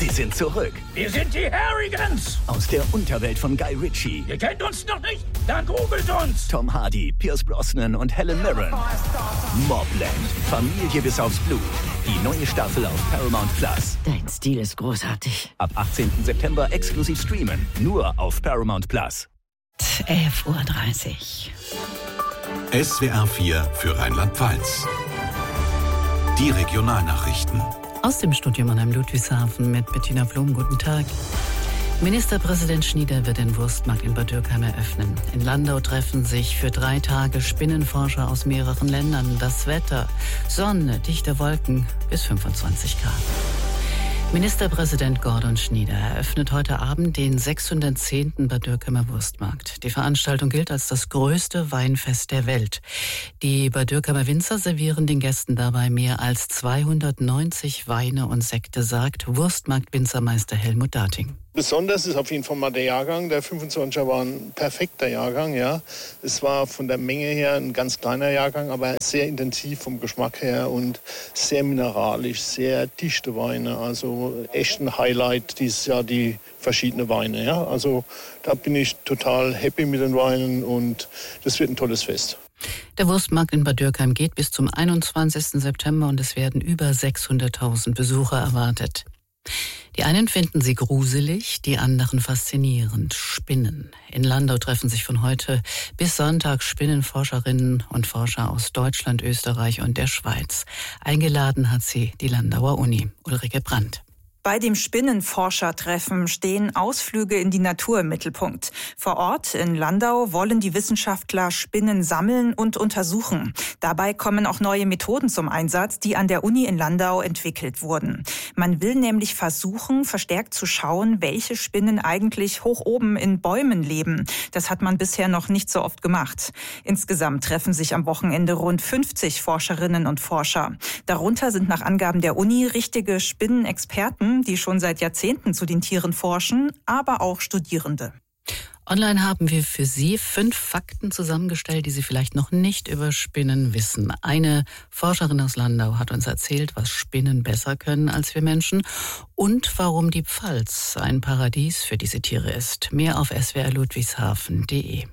Sie sind zurück. Wir sind die Harrigans. Aus der Unterwelt von Guy Ritchie. Ihr kennt uns noch nicht? Dann googelt uns. Tom Hardy, Pierce Brosnan und Helen Mirren. Mobland. Familie bis aufs Blut. Die neue Staffel auf Paramount Plus. Dein Stil ist großartig. Ab 18. September exklusiv streamen. Nur auf Paramount Plus. 11:30 Uhr. SWR 4 für Rheinland-Pfalz. Die Regionalnachrichten. Aus dem Studio Mannheim-Ludwigshafen mit Bettina Blum. Guten Tag. Ministerpräsident Schnieder wird den Wurstmarkt in Bad Dürkheim eröffnen. In Landau treffen sich für 3 Tage Spinnenforscher aus mehreren Ländern. Das Wetter: Sonne, dichte Wolken bis 25 Grad. Ministerpräsident Gordon Schnieder eröffnet heute Abend den 610. Bad Dürkheimer Wurstmarkt. Die Veranstaltung gilt als das größte Weinfest der Welt. Die Bad Dürkheimer Winzer servieren den Gästen dabei mehr als 290 Weine und Sekte, sagt Wurstmarkt-Winzermeister Helmut Dating. Besonders ist auf jeden Fall mal der Jahrgang. Der 25er war ein perfekter Jahrgang, ja. Es war von der Menge her ein ganz kleiner Jahrgang, aber sehr intensiv vom Geschmack her und sehr mineralisch, sehr dichte Weine. Also echt ein Highlight dieses Jahr, die verschiedenen Weine, ja. Also da bin ich total happy mit den Weinen und das wird ein tolles Fest. Der Wurstmarkt in Bad Dürkheim geht bis zum 21. September und es werden über 600.000 Besucher erwartet. Die einen finden sie gruselig, die anderen faszinierend. Spinnen. In Landau treffen sich von heute bis Sonntag Spinnenforscherinnen und Forscher aus Deutschland, Österreich und der Schweiz. Eingeladen hat sie die Landauer Uni. Ulrike Brandt. Bei dem Spinnenforschertreffen stehen Ausflüge in die Natur im Mittelpunkt. Vor Ort in Landau wollen die Wissenschaftler Spinnen sammeln und untersuchen. Dabei kommen auch neue Methoden zum Einsatz, die an der Uni in Landau entwickelt wurden. Man will nämlich versuchen, verstärkt zu schauen, welche Spinnen eigentlich hoch oben in Bäumen leben. Das hat man bisher noch nicht so oft gemacht. Insgesamt treffen sich am Wochenende rund 50 Forscherinnen und Forscher. Darunter sind nach Angaben der Uni richtige Spinnenexperten, die schon seit Jahrzehnten zu den Tieren forschen, aber auch Studierende. Online haben wir für Sie 5 Fakten zusammengestellt, die Sie vielleicht noch nicht über Spinnen wissen. Eine Forscherin aus Landau hat uns erzählt, was Spinnen besser können als wir Menschen und warum die Pfalz ein Paradies für diese Tiere ist. Mehr auf swrludwigshafen.de.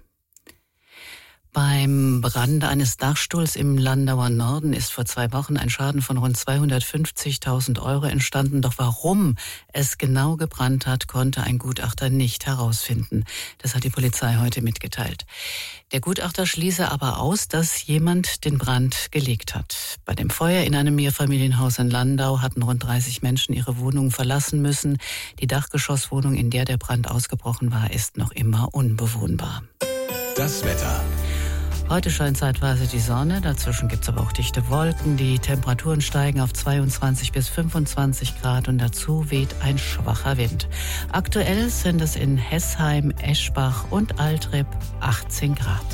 Beim Brand eines Dachstuhls im Landauer Norden ist vor 2 Wochen ein Schaden von rund 250.000 € entstanden. Doch warum es genau gebrannt hat, konnte ein Gutachter nicht herausfinden. Das hat die Polizei heute mitgeteilt. Der Gutachter schließe aber aus, dass jemand den Brand gelegt hat. Bei dem Feuer in einem Mehrfamilienhaus in Landau hatten rund 30 Menschen ihre Wohnung verlassen müssen. Die Dachgeschosswohnung, in der der Brand ausgebrochen war, ist noch immer unbewohnbar. Das Wetter. Heute scheint zeitweise die Sonne, dazwischen gibt es aber auch dichte Wolken. Die Temperaturen steigen auf 22 bis 25 Grad und dazu weht ein schwacher Wind. Aktuell sind es in Hessheim, Eschbach und Altrip 18 Grad.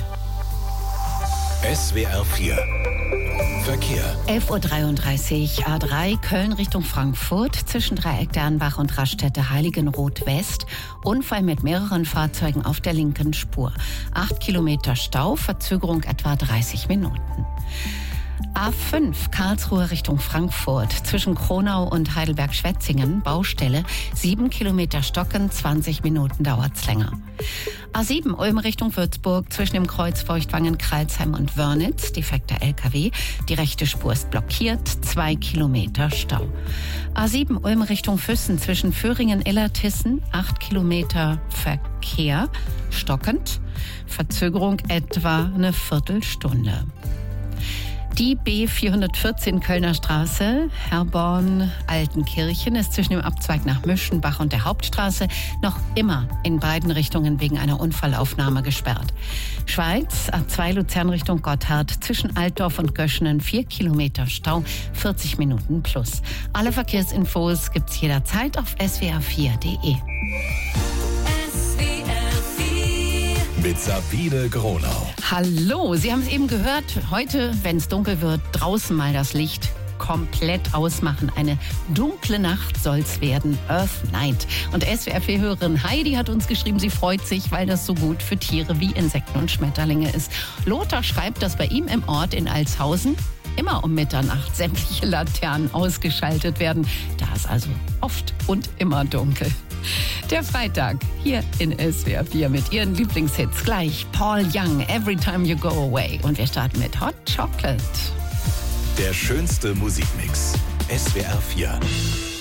SWR 4 Verkehr. 11:33 Uhr, A3 Köln Richtung Frankfurt, zwischen Dreieck Dernbach und Raststätte Heiligenroth West. Unfall mit mehreren Fahrzeugen auf der linken Spur. 8 Kilometer Stau, Verzögerung etwa 30 Minuten. A5 Karlsruhe Richtung Frankfurt, zwischen Kronau und Heidelberg-Schwetzingen, Baustelle, 7 Kilometer Stocken, 20 Minuten dauert's länger. A7 Ulm Richtung Würzburg, zwischen dem Kreuz Feuchtwangen, Kralsheim und Wörnitz, defekter LKW, die rechte Spur ist blockiert, 2 Kilometer Stau. A7 Ulm Richtung Füssen, zwischen Föhringen-Illertissen, 8 Kilometer Verkehr, stockend, Verzögerung etwa eine Viertelstunde. Die B414 Kölner Straße, Herborn-Altenkirchen, ist zwischen dem Abzweig nach Müschenbach und der Hauptstraße noch immer in beiden Richtungen wegen einer Unfallaufnahme gesperrt. Schweiz, A2 Luzern Richtung Gotthard, zwischen Altdorf und Göschenen 4 Kilometer Stau, 40 Minuten plus. Alle Verkehrsinfos gibt's jederzeit auf swr4.de. Mit Sabine Gronau. Hallo, Sie haben es eben gehört. Heute, wenn es dunkel wird, draußen mal das Licht komplett ausmachen. Eine dunkle Nacht soll's werden. Earth Night. Und SWR4-Hörerin Heidi hat uns geschrieben, sie freut sich, weil das so gut für Tiere wie Insekten und Schmetterlinge ist. Lothar schreibt, dass bei ihm im Ort in Altshausen immer um Mitternacht sämtliche Laternen ausgeschaltet werden. Da ist also oft und immer dunkel. Der Freitag hier in SWR 4 mit Ihren Lieblingshits. Gleich Paul Young, Every Time You Go Away. Und wir starten mit Hot Chocolate. Der schönste Musikmix. SWR 4.